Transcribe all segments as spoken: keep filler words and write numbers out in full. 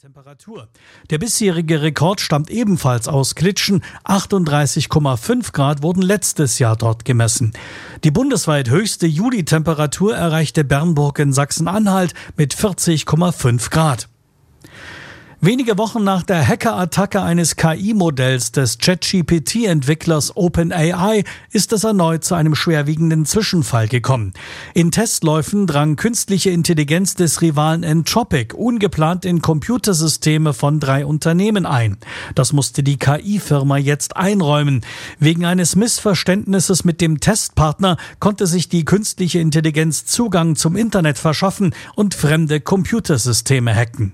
Temperatur. Der bisherige Rekord stammt ebenfalls aus Klitschen. achtunddreißig Komma fünf Grad wurden letztes Jahr dort gemessen. Die bundesweit höchste Juli-Temperatur erreichte Bernburg in Sachsen-Anhalt mit vierzig Komma fünf Grad. Wenige Wochen nach der Hackerattacke eines K I-Modells des ChatGPT-Entwicklers OpenAI ist es erneut zu einem schwerwiegenden Zwischenfall gekommen. In Testläufen drang künstliche Intelligenz des Rivalen Anthropic ungeplant in Computersysteme von drei Unternehmen ein. Das musste die K I-Firma jetzt einräumen. Wegen eines Missverständnisses mit dem Testpartner konnte sich die künstliche Intelligenz Zugang zum Internet verschaffen und fremde Computersysteme hacken.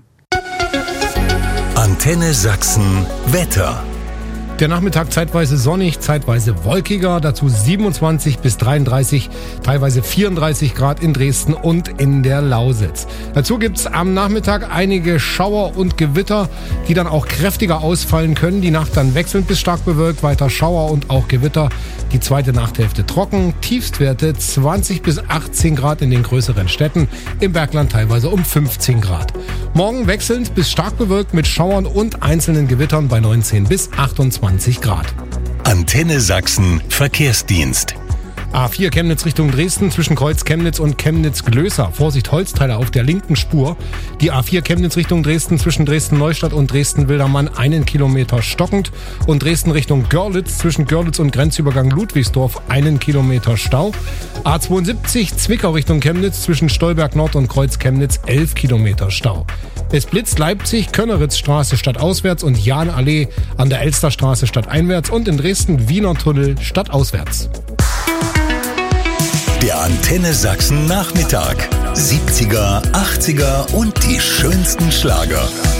Antenne Sachsen Wetter. Der Nachmittag zeitweise sonnig, zeitweise wolkiger, dazu siebenundzwanzig bis dreiunddreißig, teilweise vierunddreißig Grad in Dresden und in der Lausitz. Dazu gibt's am Nachmittag einige Schauer und Gewitter, die dann auch kräftiger ausfallen können. Die Nacht dann wechselnd bis stark bewölkt, weiter Schauer und auch Gewitter. Die zweite Nachthälfte trocken, Tiefstwerte zwanzig bis achtzehn Grad in den größeren Städten, im Bergland teilweise um fünfzehn Grad. Morgen wechselnd bis stark bewölkt mit Schauern und einzelnen Gewittern bei neunzehn bis achtundzwanzig Grad. Antenne Sachsen Verkehrsdienst. A vier Chemnitz Richtung Dresden zwischen Kreuz Chemnitz und Chemnitz-Glößer. Vorsicht, Holzteiler auf der linken Spur. Die A vier Chemnitz Richtung Dresden zwischen Dresden-Neustadt und Dresden-Wildermann einen Kilometer stockend. Und Dresden Richtung Görlitz zwischen Görlitz und Grenzübergang Ludwigsdorf einen Kilometer Stau. A zweiundsiebzig Zwickau Richtung Chemnitz zwischen Stolberg Nord und Kreuz Chemnitz elf Kilometer Stau. Es blitzt Leipzig, Könneritzstraße stadtauswärts und Jahnallee an der Elsterstraße stadteinwärts und in Dresden Wiener Tunnel stadtauswärts. Der Antenne Sachsen Nachmittag. siebziger, achtziger und die schönsten Schlager.